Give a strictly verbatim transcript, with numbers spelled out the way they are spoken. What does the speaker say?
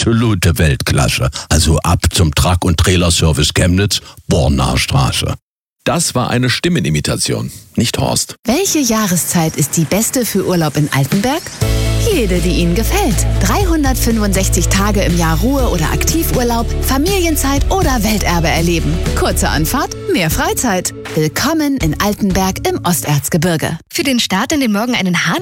absolute Weltklasse. Also ab zum Truck- und Trailerservice Chemnitz, Bornaer Straße. Das war eine Stimmenimitation, nicht Horst. Welche Jahreszeit ist die beste für Urlaub in Altenberg? Jede, die Ihnen gefällt. dreihundertfünfundsechzig Tage im Jahr Ruhe- oder Aktivurlaub, Familienzeit oder Welterbe erleben. Kurze Anfahrt, mehr Freizeit. Willkommen in Altenberg im Osterzgebirge. Für den Start in den Morgen einen Hahn